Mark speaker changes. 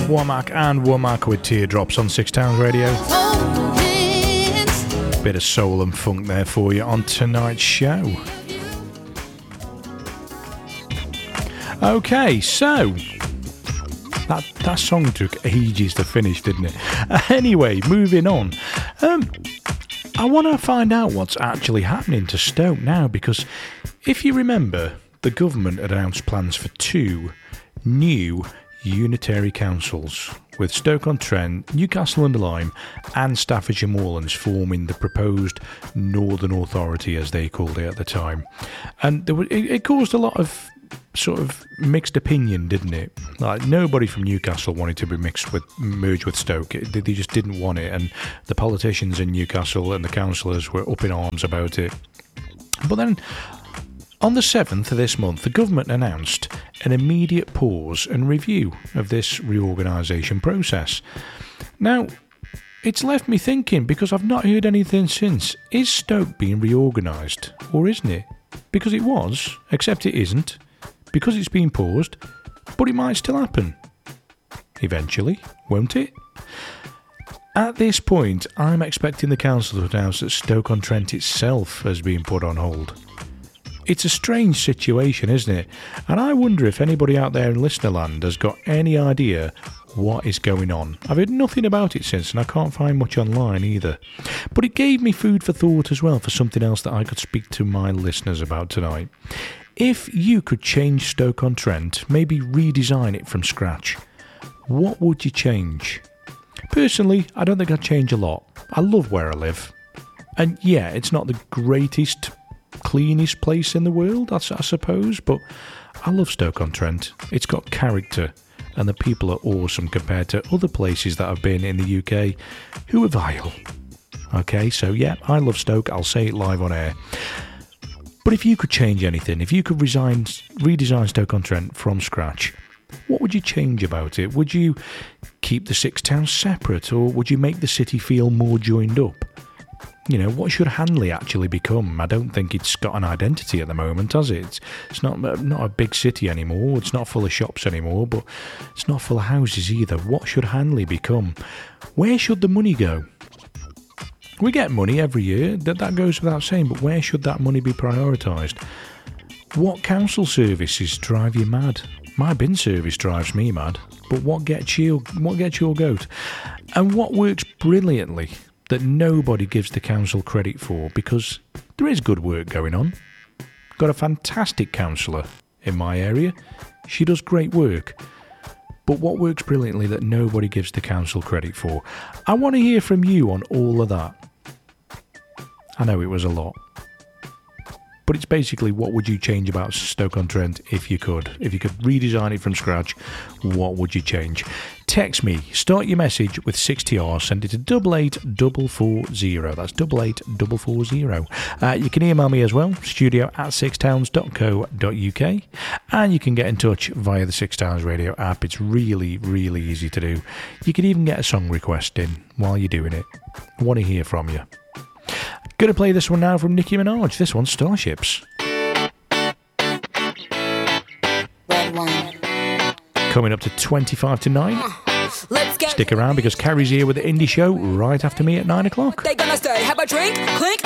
Speaker 1: Womack and Womack with Teardrops on Six Towns Radio. Bit of soul and funk there for you on tonight's show. Okay, so that song took ages to finish, didn't it? Anyway, moving on. I want to find out what's actually happening to Stoke now, because if you remember, the government announced plans for 2 new unitary councils, with Stoke-on-Trent, Newcastle-under-Lyme and Staffordshire Moorlands forming the proposed Northern Authority, as they called it at the time. And it caused a lot of sort of mixed opinion, didn't it? Like, nobody from Newcastle wanted to be merged with Stoke. They just didn't want it, and the politicians in Newcastle and the councillors were up in arms about it. But then, on the 7th of this month, the government announced an immediate pause and review of this reorganisation process. Now, it's left me thinking, because I've not heard anything since. Is Stoke being reorganised, or isn't it? Because it was, except it isn't. Because it's been paused, but it might still happen. Eventually, won't it? At this point, I'm expecting the council to announce that Stoke-on-Trent itself has been put on hold. It's a strange situation, isn't it? And I wonder if anybody out there in Listenerland has got any idea what is going on. I've heard nothing about it since, and I can't find much online either. But it gave me food for thought as well for something else that I could speak to my listeners about tonight. If you could change Stoke-on-Trent, maybe redesign it from scratch, what would you change? Personally, I don't think I'd change a lot. I love where I live. And yeah, it's not the greatest, cleanest place in the world, I suppose, but I love Stoke-on-Trent. It's got character, and the people are awesome compared to other places that I've been in the UK who are vile. Okay, so yeah, I love Stoke. I'll say it live on air. But if you could change anything, if you could redesign Stoke-on-Trent from scratch, what would you change about it? Would you keep the 6 towns separate, or would you make the city feel more joined up? You know, what should Hanley actually become? I don't think it's got an identity at the moment, has it? It's not a big city anymore. It's not full of shops anymore, but it's not full of houses either. What should Hanley become? Where should the money go? We get money every year, that goes without saying, but where should that money be prioritised? What council services drive you mad? My bin service drives me mad, but what gets your goat? And what works brilliantly that nobody gives the council credit for, because there is good work going on. Got a fantastic councillor in my area. She does great work. But what works brilliantly that nobody gives the council credit for? I want to hear from you on all of that. I know it was a lot. But it's basically, what would you change about Stoke-on-Trent if you could? If you could redesign it from scratch, what would you change? Text me. Start your message with 6TR. Send it to 88440. That's 88440. You can email me as well, studio@sixtowns.co.uk. And you can get in touch via the Six Towns Radio app. It's really, really easy to do. You can even get a song request in while you're doing it. I want to hear from you. Going to play this one now from Nicki Minaj. This one's Starships. Coming up to 25 to 9. Stick around, because Carrie's here with the Indie Show right after me at 9 o'clock.
Speaker 2: They gonna say, have a drink, clink,